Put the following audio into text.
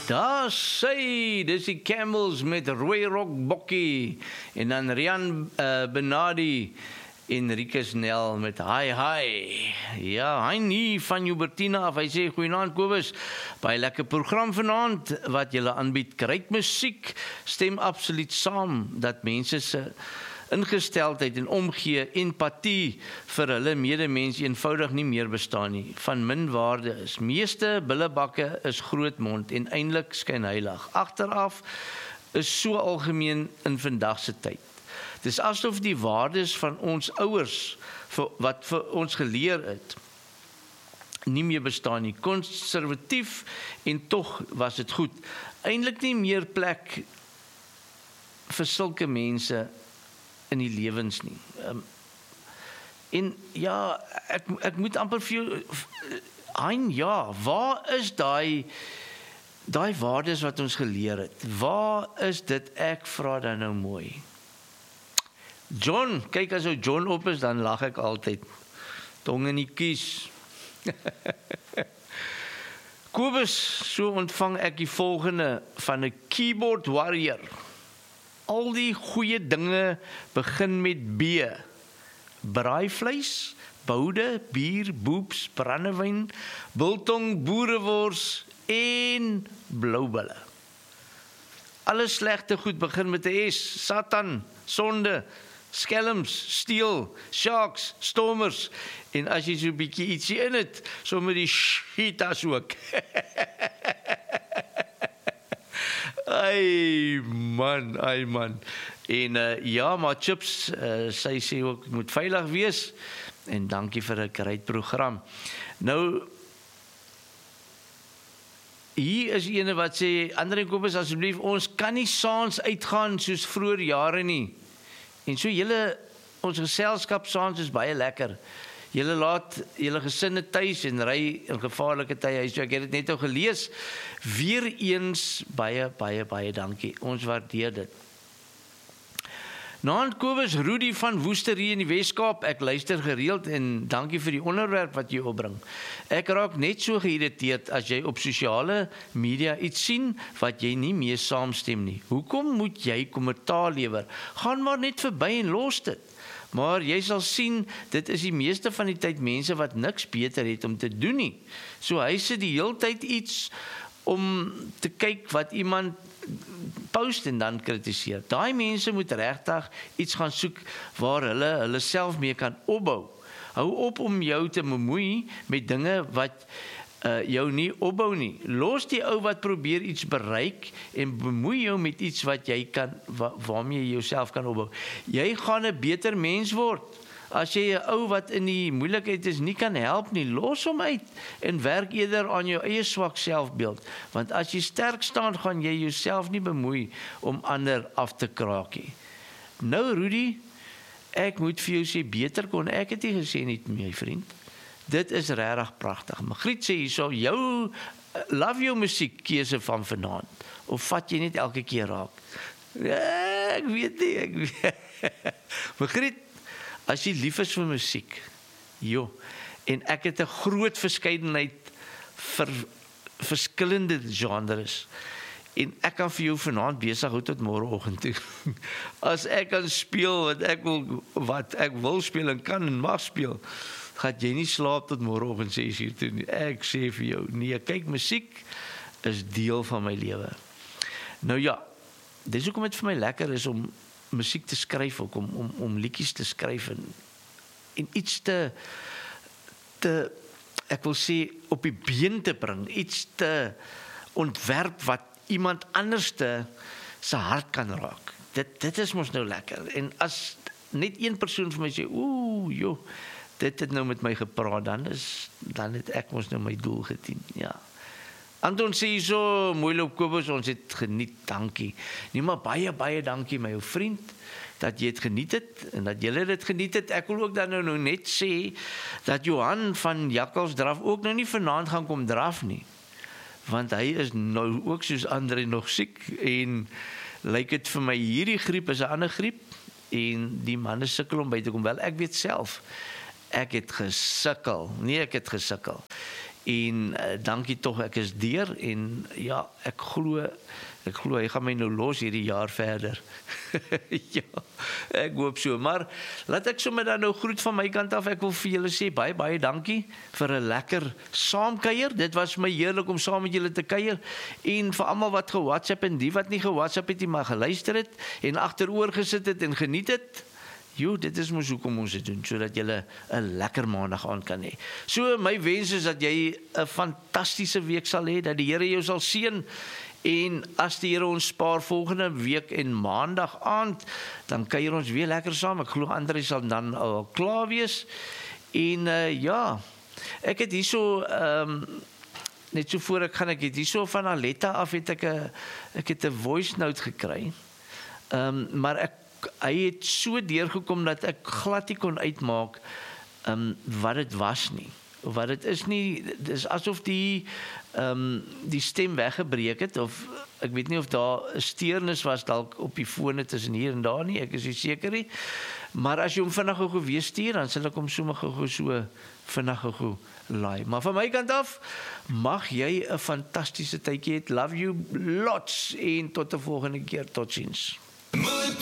Daar sê, dis die Campbells met Rooi Rock Bokkie en dan Rian Benadi en Rikus Nel met Hi Hi. Ja, hy nie van Hubertina af, hy sê goeienaand Kobus, baie lekker program vanaand wat julle aanbied, great musiek, stem absoluut saam dat mense se ingesteldheid en omgee, empatie vir hulle medemens eenvoudig nie meer bestaan nie. Van min waarde is. Meeste billebakke is grootmond en eintlik skynheilig. Agteraf is so algemeen in vandag se tyd. Dis asof die waardes van ons ouers wat vir ons geleer het nie meer bestaan nie. Konservatief en tog was dit goed. Eintlik nie meer plek vir sulke mense in die lewens nie. En ja, ek moet amper vir jou waar is daai waardes wat ons geleer het? Waar is dit? Ek vra dan nou mooi. John, kyk as ou John op is, dan lag ek altyd. Tong in die kies. Kobus, so ontvang ek die volgende van 'n keyboard warrior. Al die goeie dinge begin met B. Braaivleis, boude, bier, boeps, brandewyn, biltong, boerewors en bloubulle. Alle slegte goed begin met 'n S. Satan, sonde, skelms, steel, sharks, stormers en as jy so 'n bietjie ietsie in het, sommer die cheetahs ook. Ai man. En ja, maar Chips, sy sê ook moet veilig wees en dankie vir 'n great program. Nou hier is ene wat sê, André Kobus, asseblief, ons kan nie saans uitgaan soos vroeër jare nie. En so ons geselskap saans is baie lekker. Julle laat julle gesinne tuis en ry in gevaarlike tye. So ek het dit net al gelees. Weereens baie dankie. Ons waardeer dit. Naand Kobus, Rudy van Woesterie in die Weskaap. Ek luister gereeld en dankie vir die onderwerp wat jy opbring. Ek raak net so geïrriteerd as jy op sosiale media iets sien wat jy nie mee saamstem nie. Hoekom moet jy kommentaar lewer? Gaan maar net verby en los dit. Maar jy sal sien, dit is die meeste van die tyd mense wat niks beter het om te doen nie. So hy sit die hele tyd iets om te kyk wat iemand post en dan kritiseer. Daai mense moet regtig iets gaan soek waar hulle self mee kan opbou. Hou op om jou te bemoei met dinge wat jou nie opbou nie. Los die ou wat probeer iets bereik en bemoei jou met iets wat jy kan, waarmee jy jouself kan opbou. Jy gaan 'n beter mens word. As jy 'n ou wat in die moeilikheid is nie kan help nie, los hom uit en werk eerder aan jou eie swak selfbeeld. Want as jy sterk staan, gaan jy jouself nie bemoei om ander af te kraak nie. Nou Rudy, ek moet vir jou sê, beter kon ek het nie gesê nie, my vriend. Dit is regtig pragtig. Magriet sê hierso, jou love jou musiek keuse van vanaand. Of vat jy net elke keer raak? Ek weet nie, Magriet, as jy lief is vir musiek, en ek het 'n groot verskeidenheid vir verskillende genres, en ek kan vir jou vanaand besig hou tot môreoggend toe. As ek kan speel wat ek wil speel en kan en mag speel, gaan jy nie slaap tot môreoggend 6:00 toe nie. Ek sê vir jou, nee, kyk, musiek is deel van my lewe. Nou ja, dis hoekom dit vir my lekker is om musiek te skryf, ook om liedjies te skryf en iets te ek wil sê op die been te bring, iets te ontwerp wat iemand anderste se hart kan raak. Dit is mos nou lekker. En as net een persoon vir my sê, dit het nou met my gepraat, dan het ek mos nou my doel gedien. Ja. Anton sê so, mooi loop Kobus, ons het geniet, dankie. Nee, maar baie dankie my ou vriend, dat jy het geniet het, en dat julle dit geniet het. Ek wil ook dan nou net sê, dat Johan van Jakkalsdraf ook nou nie vanaand gaan kom draf nie, want hy is nou ook soos André nog siek, en lyk het vir my, hierdie griep is 'n ander griep, en die manne sukkel om by te kom, wel ek weet self, ek het gesukkel. En dankie tog, ek is deur en ja, ek glo hy gaan my nou los hierdie jaar verder. Ja, ek hoop so, maar laat ek sommer dan nou groet van my kant af. Ek wil vir julle sê baie dankie vir 'n lekker saamkuier. Dit was my heerlik om saam met julle te kuier en vir almal wat ge-WhatsApp en die wat nie ge-WhatsApp het nie, maar geluister het en agteroor gesit het en geniet het. Jo, dit is mos hoekom ons dit doen, sodat julle 'n lekker maandag aan kan hê. So my wens is dat jy 'n fantastiese week sal hê, dat die Here jou sal seën. En as die Here ons spaar volgende week en maandag aand, dan kuier ons weer lekker saam. Ek glo Andri sal dan al klaar wees. En ja, ek het hierso net so voor ek gaan, ek het hierso van Aletta af het ek het 'n voice note gekry. Maar hy het so deurgekom dat ek glad nie kon uitmaak wat dit was nie. Wat dit is nie, dis asof die stem weggebreek het, of ek weet nie of daar 'n steurnis was dalk op die fone tussen hier en daar nie, ek is nie seker nie, maar as jy hom vinnig gou weer stuur, dan sal ek hom sommer gou so vinnig gou laai. Maar van my kant af, mag jy 'n fantastiese tydjie hê. Love you lots en tot 'n volgende keer, totsiens.